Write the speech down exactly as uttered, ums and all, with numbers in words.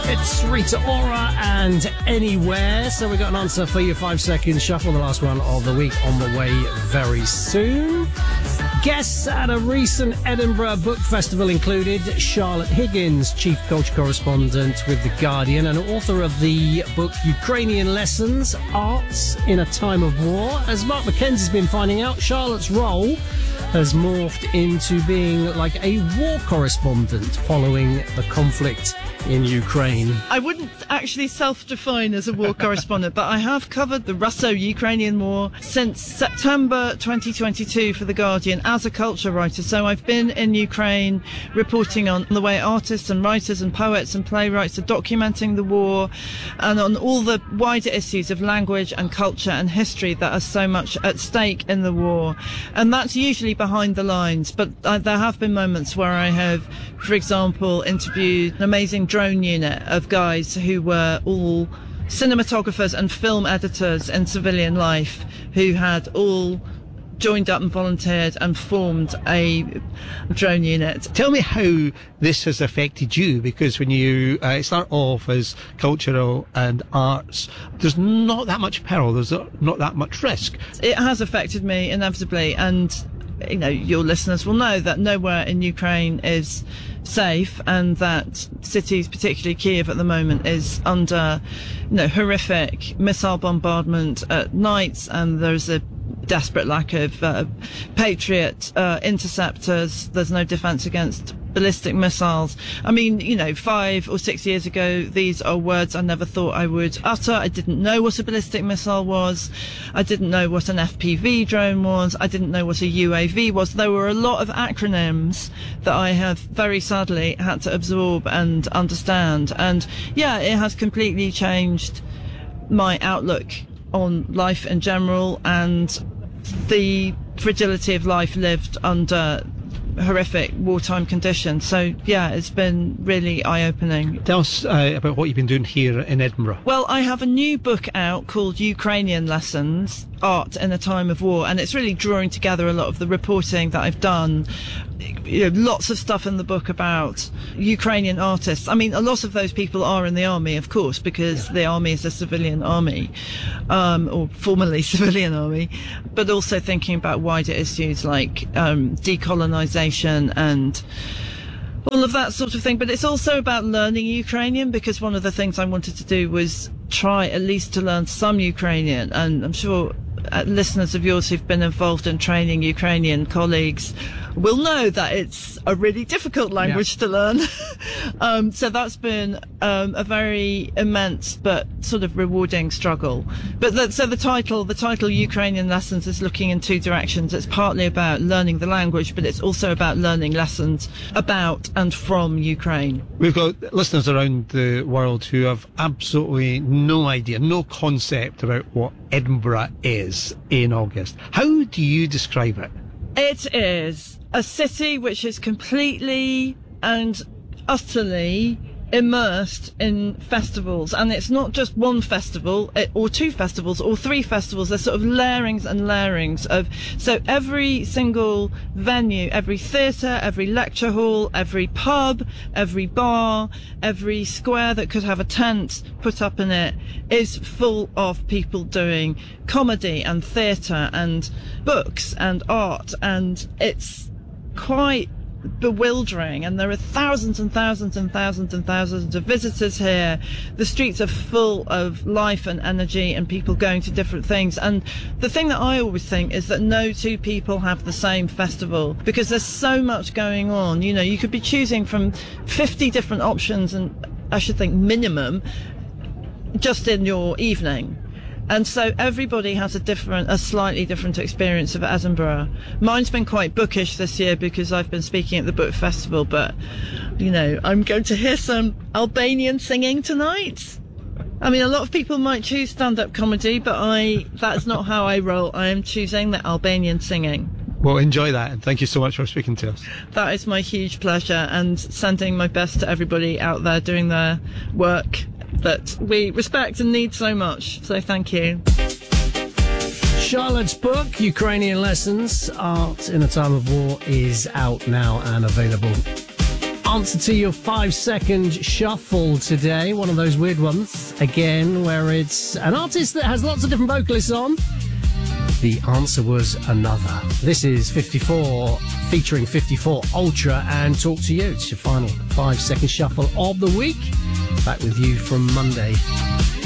It's Rita Ora and Anywhere. So we got an answer for your five second shuffle, the last one of the week, on the way very soon. Guests at a recent Edinburgh Book Festival included Charlotte Higgins, chief culture correspondent with The Guardian and author of the book Ukrainian Lessons, Arts in a Time of War. As Mark Mackenzie's been finding out, Charlotte's role has morphed into being like a war correspondent following the conflict in Ukraine. I wouldn't actually self-define as a war correspondent, but I have covered the Russo-Ukrainian war since September twenty twenty-two for The Guardian as a culture writer. So I've been in Ukraine reporting on the way artists and writers and poets and playwrights are documenting the war and on all the wider issues of language and culture and history that are so much at stake in the war. And that's usually behind the lines, but uh, there have been moments where I have, for example, interviewed an amazing drone unit of guys who were all cinematographers and film editors in civilian life who had all joined up and volunteered and formed a drone unit. Tell me how this has affected you, because when you uh, start off as cultural and arts, there's not that much peril, there's not that much risk. It has affected me inevitably, and you know, your listeners will know that nowhere in Ukraine is safe, and that cities, particularly Kiev at the moment, is under, you know, horrific missile bombardment at night, and there's a desperate lack of uh, Patriot uh, interceptors. There's no defense against ballistic missiles. I mean, you know, five or six years ago, these are words I never thought I would utter. I didn't know what a ballistic missile was. I didn't know what an F P V drone was. I didn't know what a U A V was. There were a lot of acronyms that I have very sadly had to absorb and understand. And yeah, it has completely changed my outlook on life in general and the fragility of life lived under horrific wartime conditions. So yeah, it's been really eye-opening. Tell us uh, about what you've been doing here in Edinburgh. Well, I have a new book out called Ukrainian Lessons, Art in a Time of War, and it's really drawing together a lot of the reporting that I've done. You know, lots of stuff in the book about Ukrainian artists. I mean, a lot of those people are in the army, of course, because yeah. the army is a civilian army, um, or formerly civilian army, but also thinking about wider issues like um, decolonization and all of that sort of thing. But it's also about learning Ukrainian, because one of the things I wanted to do was try at least to learn some Ukrainian, and I'm sure uh, listeners of yours who've been involved in training Ukrainian colleagues will know that it's a really difficult language yeah. to learn. um, so that's been um, a very immense but sort of rewarding struggle. But the, so the title, the title Ukrainian Lessons is looking in two directions. It's partly about learning the language, but it's also about learning lessons about and from Ukraine. We've got listeners around the world who have absolutely no idea, no concept about what Edinburgh is in August. How do you describe it? It is a city which is completely and utterly immersed in festivals, and it's not just one festival or two festivals or three festivals. There's sort of layerings and layerings of, so every single venue, every theatre, every lecture hall, every pub, every bar, every square that could have a tent put up in it is full of people doing comedy and theatre and books and art, and it's quite bewildering, and there are thousands and thousands and thousands and thousands of visitors here. The streets are full of life and energy and people going to different things. And the thing that I always think is that no two people have the same festival, because there's so much going on. You know, you could be choosing from fifty different options, and I should think minimum, just in your evening. And so everybody has a different, a slightly different experience of Edinburgh. Mine's been quite bookish this year because I've been speaking at the book festival, but, you know, I'm going to hear some Albanian singing tonight. I mean, a lot of people might choose stand-up comedy, but I, that's not how I roll. I am choosing the Albanian singing. Well, enjoy that, and thank you so much for speaking to us. That is my huge pleasure, and sending my best to everybody out there doing their work that we respect and need so much. So thank you. Charlotte's book, Ukrainian Lessons, Art in a Time of War, is out now and available. Answer to your five-second shuffle today. One of those weird ones, again, where it's an artist that has lots of different vocalists on. The answer was another. This is fifty-four, featuring fifty-four Ultra and Talk to You. It's your final five-second shuffle of the week. Back with you from Monday.